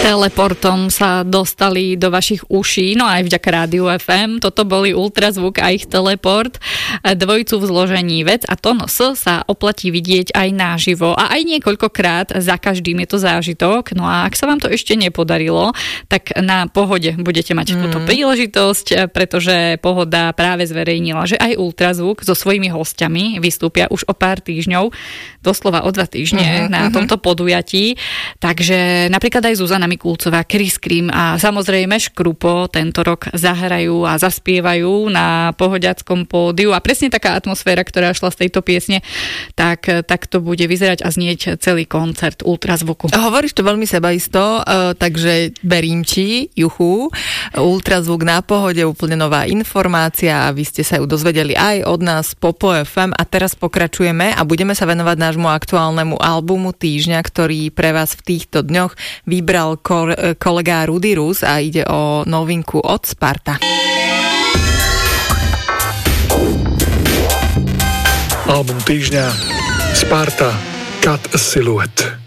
Teleportom sa dostali do vašich uší, no aj vďaka Rádiu FM. Toto boli Ultrazvuk a ich teleport. Dvojicu v zložení Vec a Tón S sa oplatí vidieť aj naživo a aj niekoľkokrát, za každým je to zážitok. No a ak sa vám to ešte nepodarilo, tak na Pohode budete mať túto príležitosť, pretože Pohoda práve zverejnila, že aj Ultrazvuk so svojimi hostiami vystúpia už o pár týždňov, doslova o 2 týždne na tomto podujatí. Takže napríklad aj Zuzana Mikulcová, Chris Krim a samozrejme Škrupo tento rok zahrajú a zaspievajú na pohodiackom pódiu a presne taká atmosféra, ktorá šla z tejto piesne, tak to bude vyzerať a znieť celý koncert Ultrazvuku. Hovoríš to veľmi sebaisto, takže verím ti, juchu. Ultrazvuk na Pohode, úplne nová informácia a vy ste sa ju dozvedeli aj od nás Popo FM a teraz pokračujeme a budeme sa venovať nášmu aktuálnemu albumu týždňa, ktorý pre vás v týchto dňoch vybral kolega Rudy Rus a ide o novinku od Sparta. Album týždňa Sparta Cut a Silhouette.